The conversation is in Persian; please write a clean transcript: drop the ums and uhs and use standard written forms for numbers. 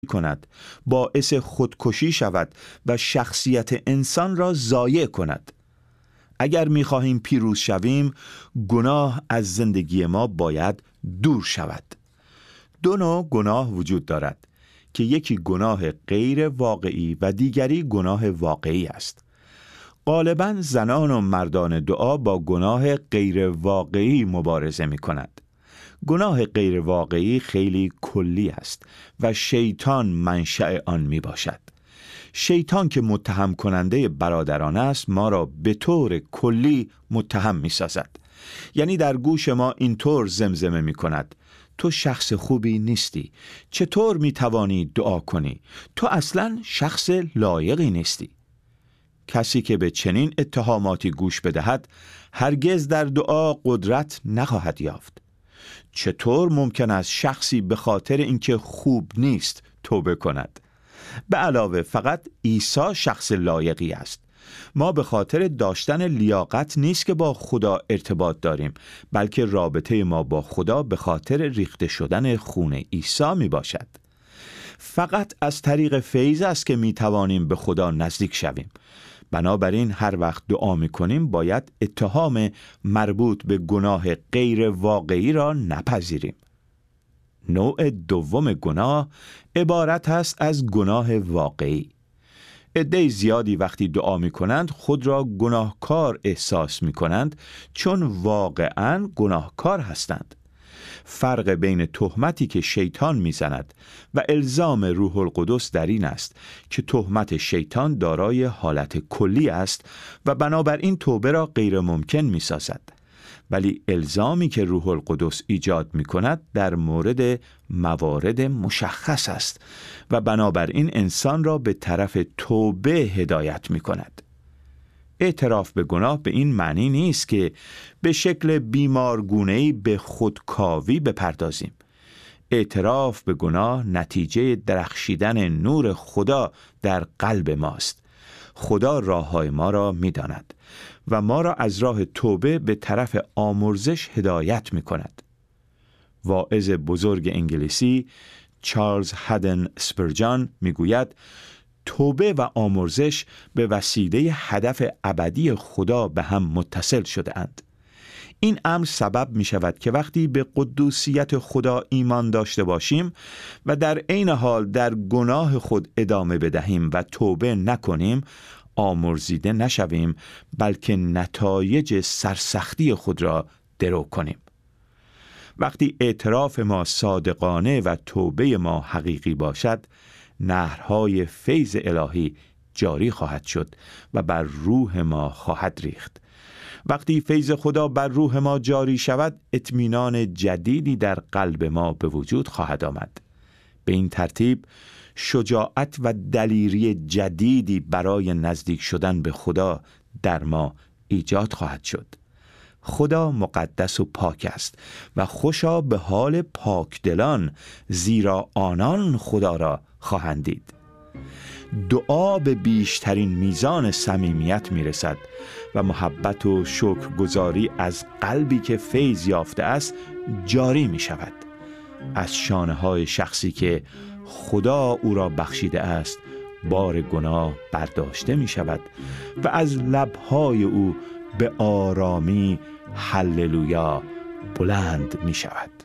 کند، باعث خودکشی شود و شخصیت انسان را ضایع کند. اگر می‌خواهیم پیروز شویم، گناه از زندگی ما باید دور شود. دو نوع گناه وجود دارد که یکی گناه غیر واقعی و دیگری گناه واقعی است. غالباً زنان و مردان دعا با گناه غیر واقعی مبارزه می‌کنند. گناه غیر واقعی خیلی کلی است و شیطان منشأ آن میباشد. شیطان که متهم کننده برادران است، ما را به طور کلی متهم میسازد. یعنی در گوش ما اینطور زمزمه میکند: تو شخص خوبی نیستی، چطور میتوانی دعا کنی؟ تو اصلاً شخص لایقی نیستی. کسی که به چنین اتهاماتی گوش بدهد هرگز در دعا قدرت نخواهد یافت. چطور ممکن است شخصی به خاطر اینکه خوب نیست توبه کند؟ به علاوه فقط عیسی شخص لایقی است. ما به خاطر داشتن لیاقت نیست که با خدا ارتباط داریم، بلکه رابطه ما با خدا به خاطر ریخته شدن خون عیسی می باشد. فقط از طریق فیض است که می توانیم به خدا نزدیک شویم. بنابراین هر وقت دعا می‌کنیم باید اتهام مربوط به گناه غیر واقعی را نپذیریم. نوع دوم گناه عبارت است از گناه واقعی. عده زیادی وقتی دعا می‌کنند خود را گناهکار احساس می‌کنند، چون واقعاً گناهکار هستند. فرق بین تهمتی که شیطان میزند و الزام روح القدس در این است که تهمت شیطان دارای حالت کلی است و بنابراین توبه را غیر ممکن میسازد، ولی الزامی که روح القدس ایجاد میکند در مورد موارد مشخص است و بنابراین انسان را به طرف توبه هدایت میکند. اعتراف به گناه به این معنی نیست که به شکل بیمارگونه‌ای به خودکاوی بپردازیم. اعتراف به گناه نتیجه درخشیدن نور خدا در قلب ماست. خدا راه‌های ما را می‌داند و ما را از راه توبه به طرف آمرزش هدایت می‌کند. واعظ بزرگ انگلیسی چارلز هدن اسپرجان می‌گوید: توبه و آمرزش به وسیله هدف ابدی خدا به هم متصل شده اند. این امر سبب می شود که وقتی به قدوسیت خدا ایمان داشته باشیم و در عین حال در گناه خود ادامه بدهیم و توبه نکنیم، آمرزیده نشویم، بلکه نتایج سرسختی خود را درو کنیم. وقتی اعتراف ما صادقانه و توبه ما حقیقی باشد، نهرهای فیض الهی جاری خواهد شد و بر روح ما خواهد ریخت. وقتی فیض خدا بر روح ما جاری شود، اطمینان جدیدی در قلب ما به وجود خواهد آمد. به این ترتیب شجاعت و دلیری جدیدی برای نزدیک شدن به خدا در ما ایجاد خواهد شد. خدا مقدس و پاک است و خوشا به حال پاکدلان، زیرا آنان خدا را خواهند دید. دعا به بیشترین میزان صمیمیت میرسد و محبت و شکرگزاری از قلبی که فیض یافته است جاری می شود. از شانه‌های شخصی که خدا او را بخشیده است بار گناه برداشته می شود و از لب‌های او به آرامی هللویا بلند می شود.